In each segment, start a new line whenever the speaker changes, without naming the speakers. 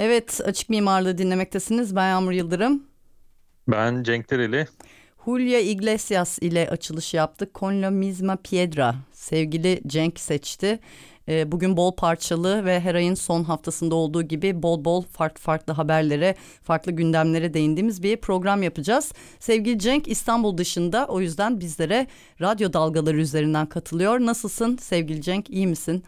Evet, Açık Mimarlığı dinlemektesiniz. Ben Yağmur Yıldırım.
Ben Cenk Tereli.
Julio Iglesias ile açılış yaptık. Con la misma piedra. Sevgili Cenk seçti. Bugün bol parçalı ve her ayın son haftasında olduğu gibi bol bol farklı farklı haberlere, farklı gündemlere değindiğimiz bir program yapacağız. Sevgili Cenk İstanbul dışında, o yüzden bizlere radyo dalgaları üzerinden katılıyor. Nasılsın sevgili Cenk, iyi misin?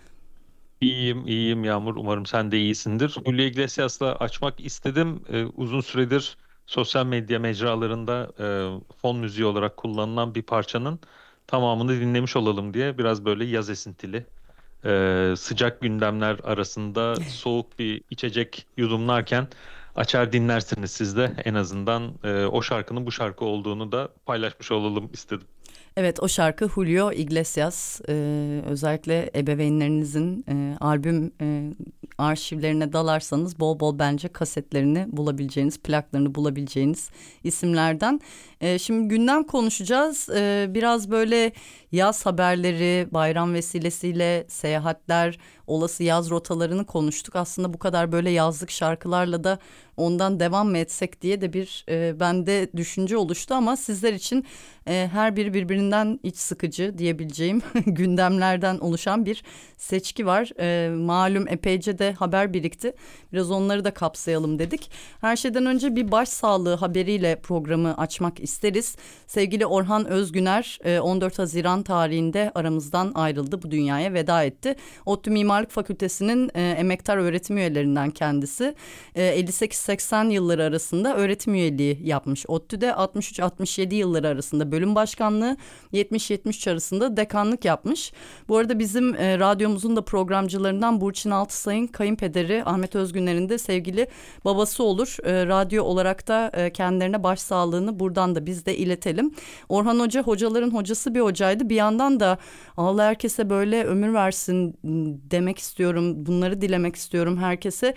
İyiyim Yağmur. Umarım sen de iyisindir. Julio Iglesias'la açmak istedim. Uzun süredir sosyal medya mecralarında fon müziği olarak kullanılan bir parçanın tamamını dinlemiş olalım diye biraz böyle yaz esintili, sıcak gündemler arasında soğuk bir içecek yudumlarken açar dinlersiniz siz de en azından o şarkının bu şarkı olduğunu da paylaşmış olalım istedim.
Evet, o şarkı Julio Iglesias. Özellikle ebeveynlerinizin albüm arşivlerine dalarsanız bol bol bence kasetlerini bulabileceğiniz, plaklarını bulabileceğiniz isimlerden. Şimdi gündem konuşacağız. Biraz böyle yaz haberleri, bayram vesilesiyle seyahatler, olası yaz rotalarını konuştuk. Aslında bu kadar böyle yazlık şarkılarla da ondan devam mı etsek diye de bir bende düşünce oluştu, ama sizler için her biri birbirinden iç sıkıcı diyebileceğim gündemlerden oluşan bir seçki var. Malum epeyce de haber birikti. Biraz onları da kapsayalım dedik. Her şeyden önce bir başsağlığı haberiyle programı açmak isteriz. Sevgili Orhan Özgüner 14 Haziran tarihinde aramızdan ayrıldı, bu dünyaya veda etti. ODTÜ Mimarlık Fakültesi'nin emektar öğretim üyelerinden kendisi. 58-80 yılları arasında öğretim üyeliği yapmış. ODTÜ'de 63-67 yılları arasında bölüm başkanlığı, 70-73 arasında dekanlık yapmış. Bu arada bizim radyomuzun da programcılarından Burçin Altısay'ın kayınpederi Ahmet Özgüner'in de sevgili babası olur. Radyo olarak da kendilerine başsağlığını buradan da biz de iletelim. Orhan Hoca hocaların hocası bir hocaydı. Bir yandan da Allah herkese böyle ömür versin demek istiyorum. Bunları dilemek istiyorum herkese.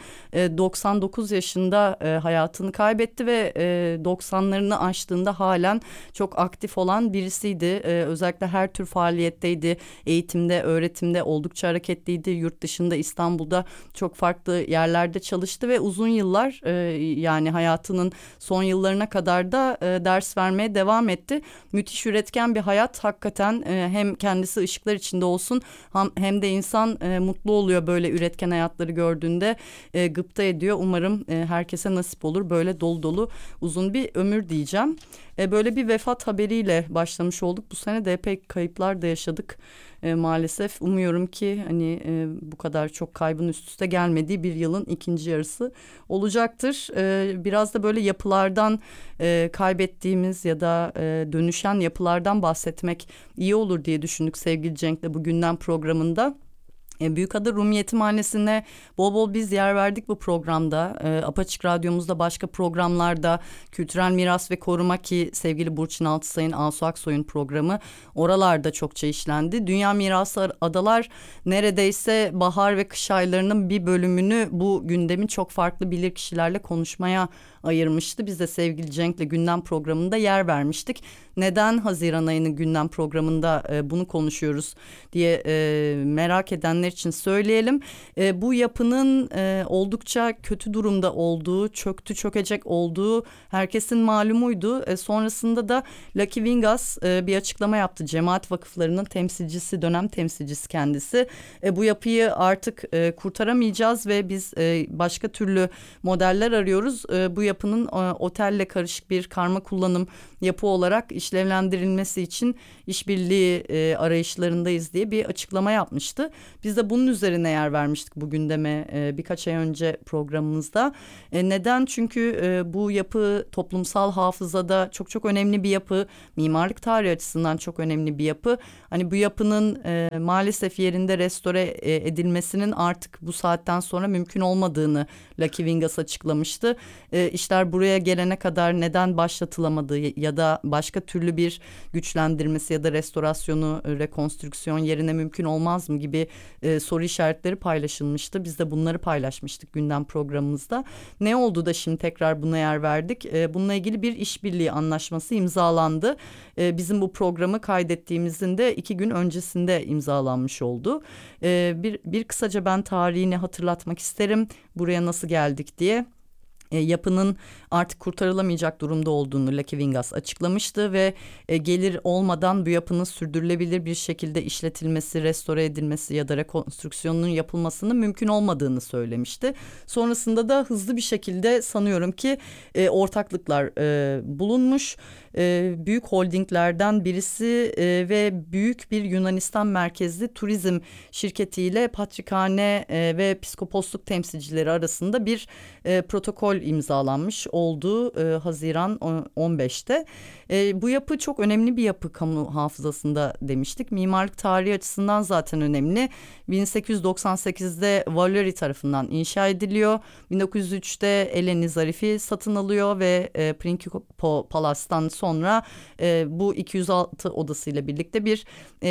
99 yaşında hayatını kaybetti ve 90'larını aştığında halen çok aktif olan birisiydi. Özellikle her tür faaliyetteydi. Eğitimde, öğretimde oldukça hareketliydi. Yurt dışında, İstanbul'da çok farklı yerlerde çalıştı ve uzun yıllar, yani hayatının son yıllarına kadar da ders vermeye devam etti. Müthiş üretken bir hayat hakikaten, hem kendisi ışıklar içinde olsun hem de insan mutlu oluyor böyle üretken hayatları gördüğünde, gıpta ediyor. Umarım herkese nasip olur böyle dolu dolu uzun bir ömür diyeceğim. Böyle bir vefat haberiyle başlamış olduk. Bu sene de epey kayıplar da yaşadık. Maalesef umuyorum ki hani bu kadar çok kaybın üst üste gelmediği bir yılın ikinci yarısı olacaktır. Biraz da böyle yapılardan, kaybettiğimiz ya da dönüşen yapılardan bahsetmek iyi olur diye düşündük sevgili Cenk'le bu gündem programında. Büyükada Rum Yetimhanesi'ne bol bol biz yer verdik bu programda. Apaçık Radyomuzda, başka programlarda, Kültürel Miras ve Koruma, ki sevgili Burçin Altısay'ın, Asu Aksoy'un programı oralarda çokça işlendi. Dünya Mirası Adalar neredeyse bahar ve kış aylarının bir bölümünü bu gündemin çok farklı bilirkişilerle konuşmaya ayırmıştı. Biz de sevgili Cenk'le gündem programında yer vermiştik. Neden Haziran ayının gündem programında bunu konuşuyoruz diye merak edenler için söyleyelim. Bu yapının oldukça kötü durumda olduğu, çökecek olduğu herkesin malumuydu. Sonrasında da Lucky Vingas bir açıklama yaptı. Cemaat vakıflarının temsilcisi, dönem temsilcisi kendisi. Bu yapıyı artık kurtaramayacağız ve biz başka türlü modeller arıyoruz. Bu yapının otelle karışık bir karma kullanım yapı olarak işlevlendirilmesi için işbirliği arayışlarındayız diye bir açıklama yapmıştı. Biz de bunun üzerine yer vermiştik bu gündeme birkaç ay önce programımızda. Neden? Çünkü bu yapı toplumsal hafızada çok çok önemli bir yapı. Mimarlık tarihi açısından çok önemli bir yapı. Hani bu yapının maalesef yerinde restore edilmesinin artık bu saatten sonra mümkün olmadığını Lucky Vingas açıklamıştı. İşler buraya gelene kadar neden başlatılamadığı ya da başka türlü bir güçlendirmesi ya da restorasyonu, rekonstrüksiyon yerine mümkün olmaz mı gibi soru işaretleri paylaşılmıştı. Biz de bunları paylaşmıştık gündem programımızda. Ne oldu da şimdi tekrar buna yer verdik? Bununla ilgili bir işbirliği anlaşması imzalandı. Bizim bu programı kaydettiğimizin de 2 gün öncesinde imzalanmış oldu. Bir kısaca ben tarihini hatırlatmak isterim. Buraya nasıl geldik diye. Yapının artık kurtarılamayacak durumda olduğunu Lucky Vingas açıklamıştı ve gelir olmadan bu yapının sürdürülebilir bir şekilde işletilmesi, restore edilmesi ya da rekonstrüksiyonunun yapılmasının mümkün olmadığını söylemişti. Sonrasında da hızlı bir şekilde sanıyorum ki ortaklıklar bulunmuş. Büyük holdinglerden birisi ve büyük bir Yunanistan merkezli turizm şirketiyle patrikhane ve piskoposluk temsilcileri arasında bir protokol imzalanmış oldu Haziran 15'te. Bu yapı çok önemli bir yapı kamu hafızasında demiştik. Mimarlık tarihi açısından zaten önemli. 1898'de Valori tarafından inşa ediliyor. 1903'te Eleni Zarifi satın alıyor ve Prinkipo Palas'tan sonra bu 206 odasıyla birlikte bir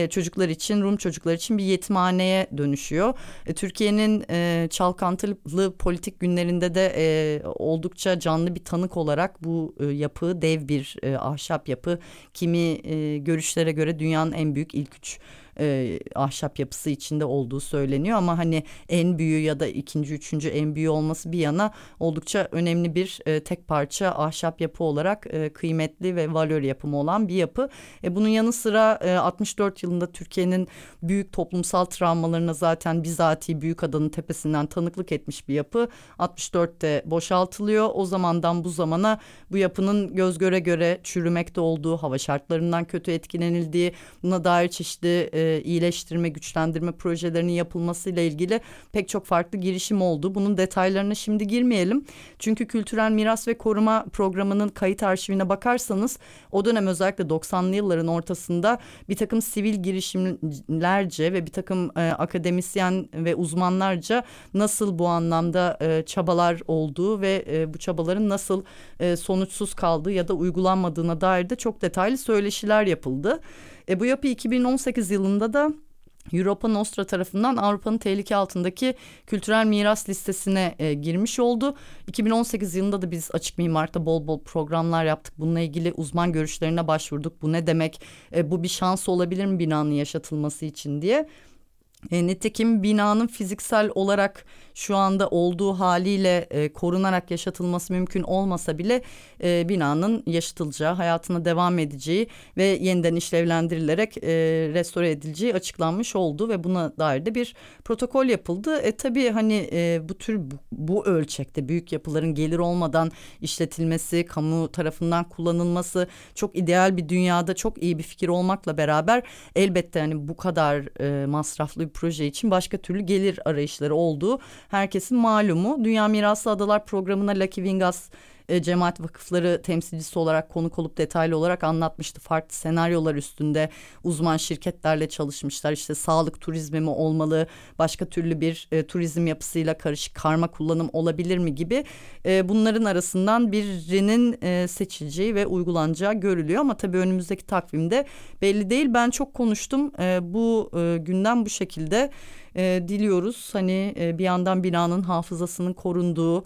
Rum çocuklar için bir yetimhaneye dönüşüyor. Türkiye'nin çalkantılı politik günlerinde de oldukça canlı bir tanık olarak bu yapı dev bir ahşap yapı. Kimi görüşlere göre dünyanın en büyük ilk 3 ahşap yapısı içinde olduğu söyleniyor ama hani en büyüğü ya da ikinci, üçüncü en büyüğü olması bir yana oldukça önemli bir tek parça ahşap yapı olarak kıymetli ve valör yapımı olan bir yapı. Bunun yanı sıra 64 yılında Türkiye'nin büyük toplumsal travmalarına zaten bizatihi Büyükada'nın tepesinden tanıklık etmiş bir yapı. 64'te boşaltılıyor. O zamandan bu zamana bu yapının göz göre göre çürümekte olduğu, hava şartlarından kötü etkilenildiği, buna dair çeşitli iyileştirme, güçlendirme projelerinin yapılmasıyla ilgili pek çok farklı girişim oldu. Bunun detaylarına şimdi girmeyelim. Çünkü Kültürel Miras ve Koruma Programı'nın kayıt arşivine bakarsanız o dönem özellikle 90'lı yılların ortasında bir takım sivil girişimlerce ve bir takım akademisyen ve uzmanlarca nasıl bu anlamda çabalar olduğu ve bu çabaların nasıl sonuçsuz kaldığı ya da uygulanmadığına dair de çok detaylı söyleşiler yapıldı. Bu yapı 2018 yılında da Europa Nostra tarafından Avrupa'nın tehlike altındaki kültürel miras listesine girmiş oldu. 2018 yılında da biz Açık Mimar'da bol bol programlar yaptık. Bununla ilgili uzman görüşlerine başvurduk. Bu ne demek? Bu bir şans olabilir mi binanın yaşatılması için diye. Nitekim binanın fiziksel olarak şu anda olduğu haliyle korunarak yaşatılması mümkün olmasa bile binanın yaşatılacağı, hayatına devam edeceği ve yeniden işlevlendirilerek restore edileceği açıklanmış oldu ve buna dair de bir protokol yapıldı. Tabii hani bu ölçekte büyük yapıların gelir olmadan işletilmesi, kamu tarafından kullanılması çok ideal bir dünyada çok iyi bir fikir olmakla beraber elbette hani bu kadar masraflı bir proje için başka türlü gelir arayışları olduğu herkesin malumu. Dünya Mirası Adalar Programı'na Lucky Vingas cemaat vakıfları temsilcisi olarak konuk olup detaylı olarak anlatmıştı. Farklı senaryolar üstünde uzman şirketlerle çalışmışlar. İşte sağlık turizmi mi olmalı, başka türlü bir turizm yapısıyla karışık karma kullanım olabilir mi gibi bunların arasından birinin seçileceği ve uygulanacağı görülüyor. Ama tabii önümüzdeki takvimde belli değil. Ben çok konuştum. Bu gündem bu şekilde. Diliyoruz hani bir yandan binanın hafızasının korunduğu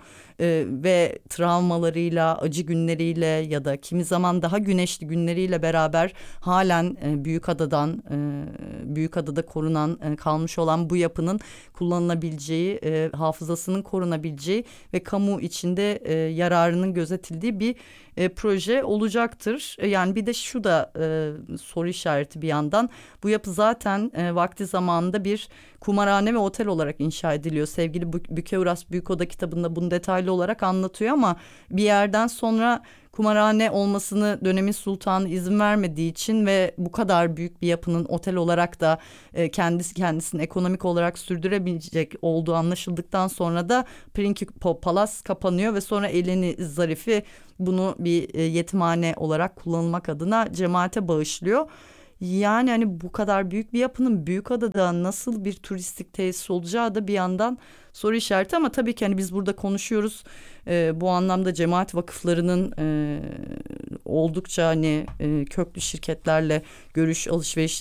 ve travmalarıyla, acı günleriyle ya da kimi zaman daha güneşli günleriyle beraber halen Büyükada'da korunan kalmış olan bu yapının kullanılabileceği, hafızasının korunabileceği ve kamu içinde yararının gözetildiği bir proje olacaktır. Yani bir de şu da soru işareti bir yandan. Bu yapı zaten vakti zamanında bir kumarhane ve otel olarak inşa ediliyor. Sevgili Bükeuras Büyükoda kitabında bunu detaylı olarak anlatıyor ama bir yerden sonra kumarhane olmasını dönemin sultanı izin vermediği için ve bu kadar büyük bir yapının otel olarak da kendisini ekonomik olarak sürdürebilecek olduğu anlaşıldıktan sonra da Prinkipo Palas kapanıyor ve sonra Eleni Zarifi bunu bir yetimhane olarak kullanılmak adına cemaate bağışlıyor. Yani hani bu kadar büyük bir yapının Büyükada'da nasıl bir turistik tesis olacağı da bir yandan soru işareti ama tabii ki hani biz burada konuşuyoruz. Bu anlamda cemaat vakıflarının oldukça hani köklü şirketlerle görüş alışveriş